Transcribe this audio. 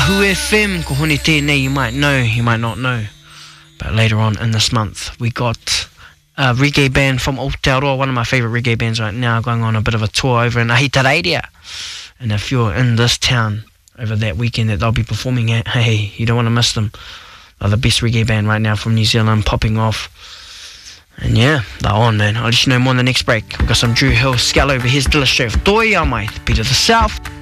Wahoo FM, ko honi tēnei, you might know, you might not know. But later on in this month, we got a reggae band from Aotearoa, one of my favourite reggae bands right now, going on a bit of a tour over in Ahitereiria. And if you're in this town over that weekend that they'll be performing at, hey, you don't want to miss them. They're the best reggae band right now from New Zealand, popping off. And yeah, they're on, man. I'll let you know more in the next break. We've got some Drew Hill, Scalo over. Here's Dilla Straight for Toi Amai, Beat of the South.